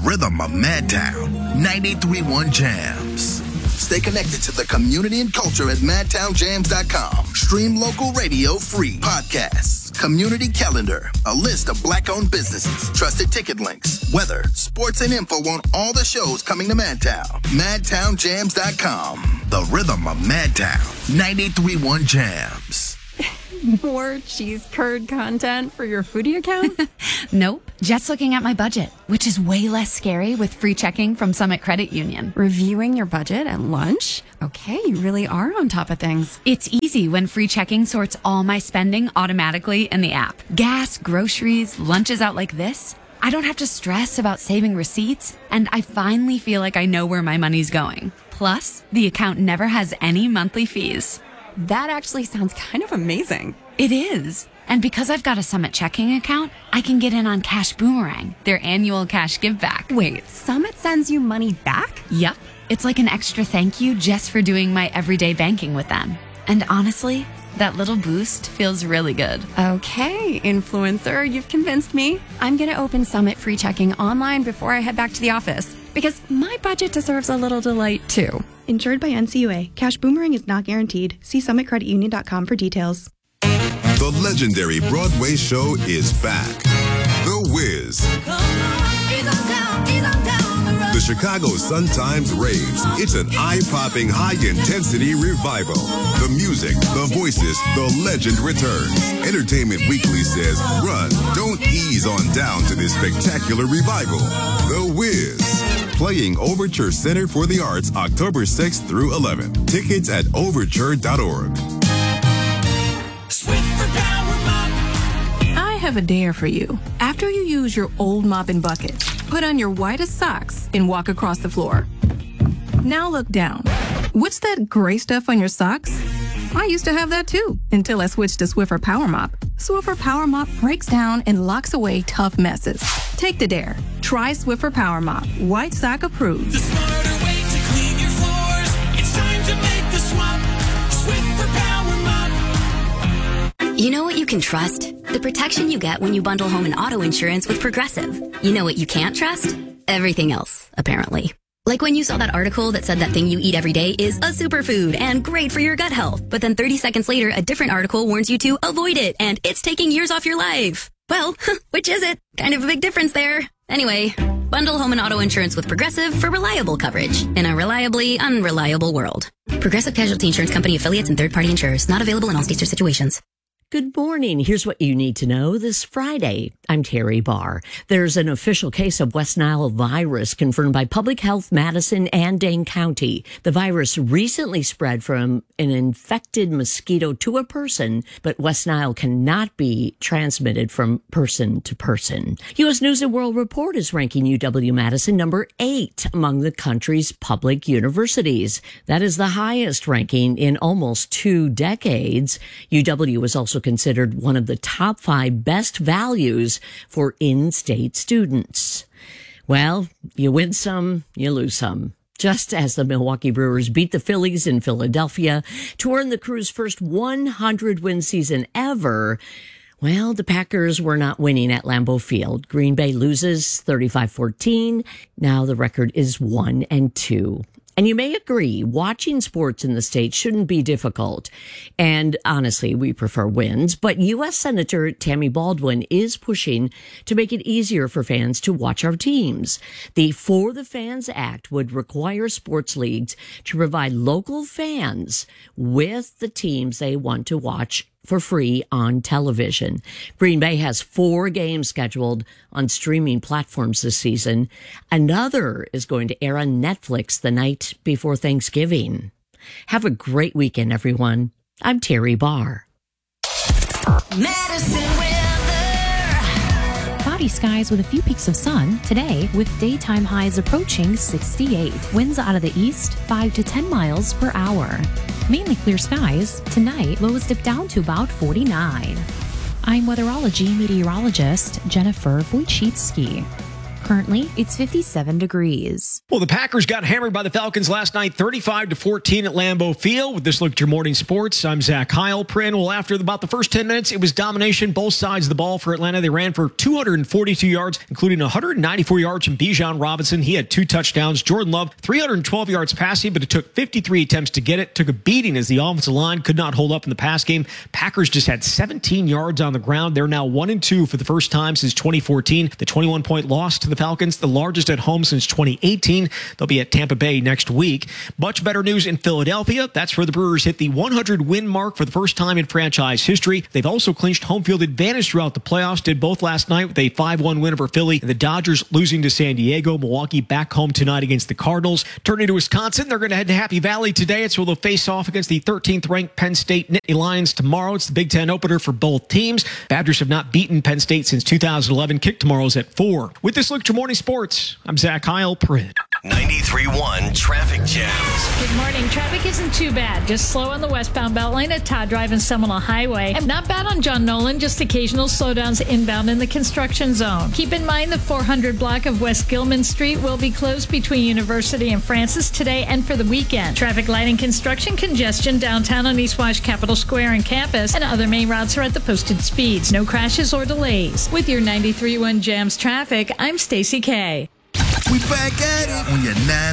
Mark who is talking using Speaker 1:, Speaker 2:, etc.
Speaker 1: rhythm of Madtown. 93.1 Jams. Stay connected to the community and culture at madtownjams.com. Stream local radio free. Podcasts, community calendar, a list of Black-owned businesses, trusted ticket links, weather, sports, and info on all the shows coming to Madtown. madtownjams.com. The rhythm of Madtown. 93.1 Jams.
Speaker 2: More cheese curd content for your foodie account?
Speaker 3: Nope. Just looking at my budget, which is way less scary with free checking from Summit Credit Union.
Speaker 2: Reviewing your budget at lunch? Okay, you really are on top of things.
Speaker 3: It's easy when free checking sorts all my spending automatically in the app. Gas, groceries, lunches out like this. I don't have to stress about saving receipts, and I finally feel like I know where my money's going. Plus, the account never has any monthly fees.
Speaker 2: That actually sounds kind of amazing.
Speaker 3: It is. And because I've got a Summit checking account, I can get in on Cash Boomerang, their annual cash give back.
Speaker 2: Wait, Summit sends you money back?
Speaker 3: Yep. It's like an extra thank you just for doing my everyday banking with them. And honestly, that little boost feels really good.
Speaker 2: Okay, influencer, you've convinced me. I'm going to open Summit free checking online before I head back to the office, because my budget deserves a little delight too.
Speaker 4: Insured by NCUA. Cash Boomerang is not guaranteed. See summitcreditunion.com for details.
Speaker 5: The legendary Broadway show is back. The Wiz. The Chicago Sun-Times raves. It's an eye-popping, high-intensity revival. The music, the voices, the legend returns. Entertainment Weekly says, run, don't ease on down to this spectacular revival. The Wiz. Playing Overture Center for the Arts October 6th through 11th. Tickets at overture.org.
Speaker 6: I have a dare for you. After you use your old mop and bucket, put on your whitest socks and walk across the floor. Now look down. What's that gray stuff on your socks? I used to have that too, until I switched to Swiffer Power Mop. Swiffer Power Mop breaks down and locks away tough messes. Take the dare. Try Swiffer Power Mop. White sock approved.
Speaker 7: The smarter way to clean your floors. It's time to make the swap. Swiffer Power Mop.
Speaker 8: You know what you can trust? The protection you get when you bundle home and auto insurance with Progressive. You know what you can't trust? Everything else, apparently. Like when you saw that article that said that thing you eat every day is a superfood and great for your gut health. But then 30 seconds later, a different article warns you to avoid it and it's taking years off your life. Well, which is it? Kind of a big difference there. Anyway, bundle home and auto insurance with Progressive for reliable coverage in a reliably unreliable world. Progressive Casualty Insurance Company affiliates and third-party insurers. Not available in all states or situations.
Speaker 9: Good morning. Here's what you need to know this Friday. I'm Terry Barr. There's an official case of West Nile virus confirmed by Public Health Madison and Dane County. The virus recently spread from an infected mosquito to a person, but West Nile cannot be transmitted from person to person. U.S. News and World Report is ranking UW-Madison number 8 among the country's public universities. That is the highest ranking in almost 2 decades. UW is also considered one of the top 5 best values for in-state students. Well, you win some, you lose some. Just as the Milwaukee Brewers beat the Phillies in Philadelphia to earn the Crew's first 100-win season ever, well, the Packers were not winning at Lambeau Field. Green Bay loses 35-14. Now the record is 1-2. And you may agree, watching sports in the state shouldn't be difficult. And honestly, we prefer wins. But U.S. Senator Tammy Baldwin is pushing to make it easier for fans to watch our teams. The For the Fans Act would require sports leagues to provide local fans with the teams they want to watch for free on television. Green Bay has 4 games scheduled on streaming platforms this season. Another is going to air on Netflix the night before Thanksgiving. Have a great weekend, everyone. I'm Terry Barr.
Speaker 7: Madison weather.
Speaker 10: Cloudy skies with a few peaks of sun today, with daytime highs approaching 68. Winds out of the east 5 to 10 miles per hour. Mainly clear skies. Tonight, lows dip down to about 49. I'm weatherology meteorologist Jennifer Wojcicki. Currently, it's 57 degrees.
Speaker 11: Well, the Packers got hammered by the Falcons last night, 35-14 at Lambeau Field. With this look at your morning sports, I'm Zach Heilprin. Well, after about the first 10 minutes, it was domination, both sides of the ball for Atlanta. They ran for 242 yards, including 194 yards from Bijan Robinson. He had 2 touchdowns. Jordan Love, 312 yards passing, but it took 53 attempts to get it. Took a beating as the offensive line could not hold up in the pass game. Packers just had 17 yards on the ground. They're now 1-2 for the first time since 2014. The 21-point loss to the Falcons, the largest at home since 2018. They'll be at Tampa Bay next week. Much better news in Philadelphia. That's where the Brewers hit the 100-win mark for the first time in franchise history. They've also clinched home field advantage throughout the playoffs. Did both last night with a 5-1 win over Philly. And the Dodgers losing to San Diego. Milwaukee back home tonight against the Cardinals. Turning to Wisconsin, they're going to head to Happy Valley today. It's where they'll face off against the 13th-ranked Penn State Nittany Lions tomorrow. It's the Big Ten opener for both teams. Badgers have not beaten Penn State since 2011. Kick tomorrow's at 4. With this look to your morning sports, I'm Zach Heilprin.
Speaker 12: 93.1 traffic jams.
Speaker 13: Good morning. Traffic isn't too bad. Just slow on the westbound Beltline at Todd Drive and Seminole Highway. And not bad on John Nolan, just occasional slowdowns inbound in the construction zone. Keep in mind the 400 block of West Gilman Street will be closed between University and Francis today and for the weekend. Traffic light and construction congestion downtown on East Wash Capitol Square and campus, and other main routes are at the posted speeds. No crashes or delays. With your 93.1 Jams traffic, I'm Stacey K.
Speaker 1: We back at it on your 9